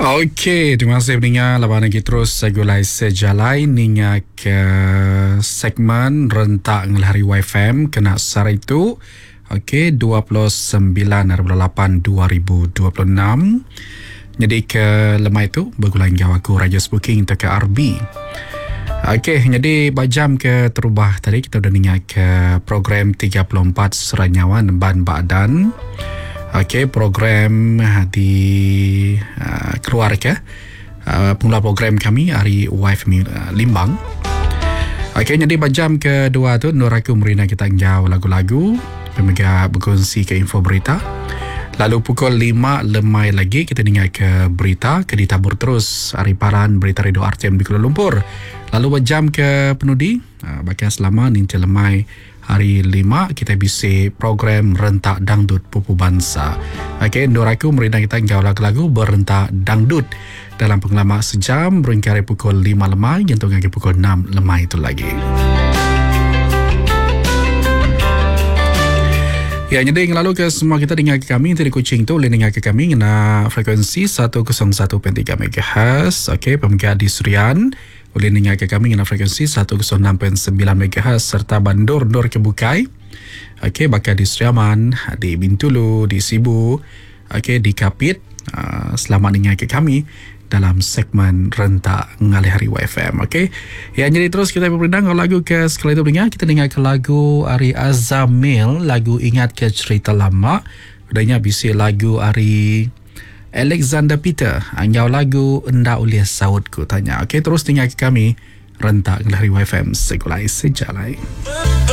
Okey, terima kasih pendengar. Laban lagi terus segulai sejalai ninga ke segmen rentak ngelahari YFM kena sara itu. Okey, 29/8/2026. Jadi ke lemah itu bergulang gawaku Raja Booking untuk ke RB. Okey, jadi bajam ke terubah tadi kita udah ninga ke program 34 Seranyawan Ban Badan. Okey, program di keluarga pemula program kami hari Wife Limbang. Okey, jadi bajam kedua tu Nur aku merina kita jauh lagu-lagu pemega berkongsi ke info berita. Lalu pukul 5 lemai lagi kita dengar ke berita ke ditabur terus hari paran berita Radio RTM di Kuala Lumpur. Lalu bajam ke penudi bagian selama ninti lemai hari 5 kita bisi program rentak dangdut pupu bangsa. Okey, Nur aku merina kita jauh lagu-lagu berentak dangdut dalam pengalaman sejam beringkari pukul 5 lemai yang tunggu pukul 6 lemai itu lagi. Ya, jadi yang lalu ke semua kita dengar ke kami dari Kuching tu boleh dengar ke kami na frekuensi 101.3 MHz. Okey, pemegang di Surian boleh dengar ke kami na frekuensi 106.9 MHz serta Bandur Nur ke Bukai. Okey, bakal di Seriaman, di Bintulu, di Sibu, okey, di Kapit. Selamat dengar ke kami dalam segmen rentak ngalih hari YFM. Okey. Ya, jadi terus kita berdang lagu ke sekali itu dengar. Kita dengar ke lagu Ari Azamil, lagu Ingat ke Cerita Lama. Udahnya bisi lagu Ari Alexander Peter. Anjau lagu Endak Uliah Saudku tanya. Okey, terus dengar ke kami rentak ngalih hari YFM segulai sejalai.